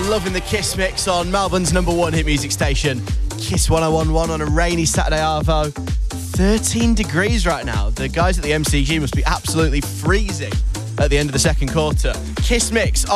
Loving the Kiss mix on Melbourne's #1 hit music station, Kiss 101.1 on a rainy Saturday arvo. 13 degrees right now. The guys at the MCG must be absolutely freezing at the end of the second quarter. Kiss mix